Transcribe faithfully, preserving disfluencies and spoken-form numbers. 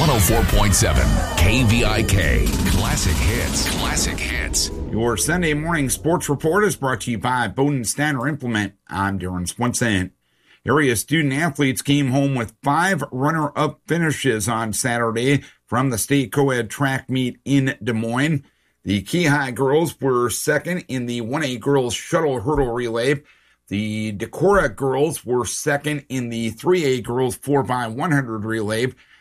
one oh four point seven K V I K. Classic hits. Classic hits. Your Sunday morning sports report is brought to you by Bowden Stanner Implement. I'm Darren Swenson. Area student athletes came home with five runner-up finishes on Saturday from the state co-ed track meet in Des Moines. The Keyhigh girls were second in the one A girls shuttle hurdle relay. The Decorah girls were second in the three A girls four by one hundred relay.